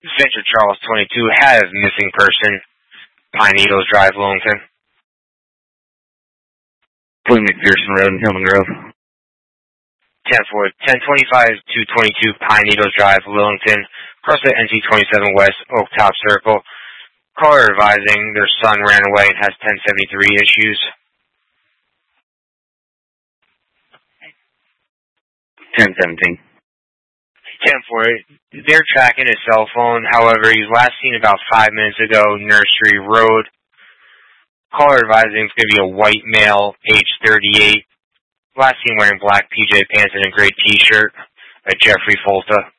Victor Charles, 22, has missing person. Pine Needles Drive, Lillington. William McPherson Road in Hillman Grove. 10-4, 1025-222 Pine Needles Drive, Lillington. Across the NC-27 West, Oak Top Circle. Caller advising their son ran away and has 1073 issues. 1017. 10-4, they're tracking his cell phone. However, he was last seen about 5 minutes ago, Nursery Road. Caller advising it's going to be a white male, age 38. Last seen wearing black PJ pants and a gray t-shirt. Jeffrey Folta.